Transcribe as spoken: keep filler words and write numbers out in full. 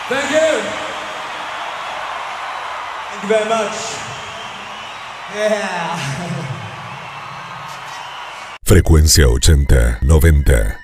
Thank you. Thank you very much. Yeah. Frecuencia ochenta noventa.